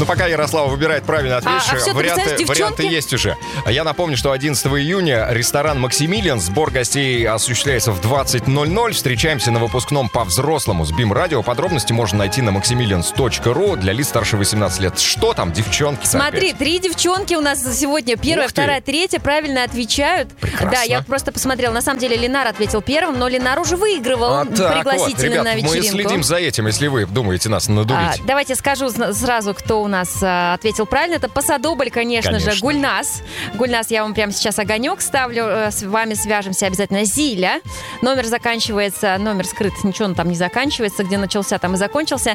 Ну, пока Ярослава выбирает правильный ответ, варианты есть уже. Я напомню, что 11 июня ресторан «Максимилиан». Сбор гостей осуществляется в 20:00. Встречаемся на выпускном по-взрослому с БИМ-радио. Подробности можно найти на maximilians.ru для лиц старше 18 лет. Что там, девчонки? Смотри, 3 девчонки у нас сегодня. Первая, вторая, третья правильно отвечают. Прекрасно. Да, я просто посмотрела. На самом деле Ленар ответил первым, но Ленар уже выигрывал пригласительно ребят, на вечеринку. Мы следим за этим, если вы думаете нас надурить. Давайте скажу сразу, кто у нас ответил правильно. Это Пасадобль, конечно же, Гульнас. Гульнас, я вам прямо сейчас огонек ставлю. С вами свяжемся обязательно. Зиля. Номер заканчивается, номер скрыт, ничего он там не заканчивается. Где начался, там и закончился.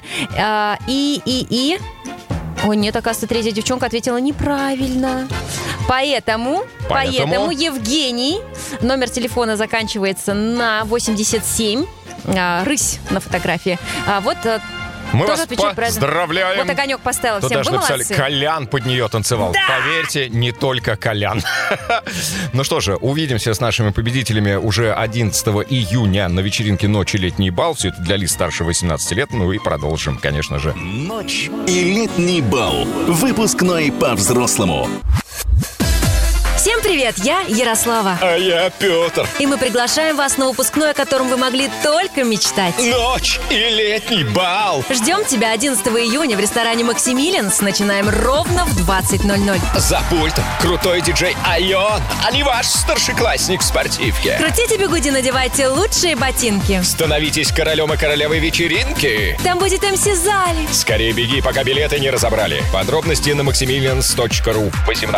Ой, нет, оказывается, третья девчонка ответила неправильно. Поэтому Евгений. Номер телефона заканчивается на 87. Рысь на фотографии. Мы вас поздравляем. Вот огонек поставила. Тут всем. даже Вы написали, молодцы. Колян под нее танцевал. Да! Поверьте, не только Колян. Ну что же, увидимся с нашими победителями уже 11 июня на вечеринке «Ночь и летний бал». Все это для лиц старше 18 лет. Ну и продолжим, конечно же. «Ночь и летний бал». Выпускной по-взрослому. Всем привет, я Ярослава. А я Петр. И мы приглашаем вас на выпускной, о котором вы могли только мечтать. Ночь и летний бал. Ждем тебя 11 июня в ресторане «Максимилианс». Начинаем ровно в 20:00. За пультом крутой диджей Айон, а не ваш старшеклассник в спортивке. Крутите бегуди, надевайте лучшие ботинки. Становитесь королем и королевой вечеринки. Там будет МС Зали. Скорее беги, пока билеты не разобрали. Подробности на maximilians.ru. 18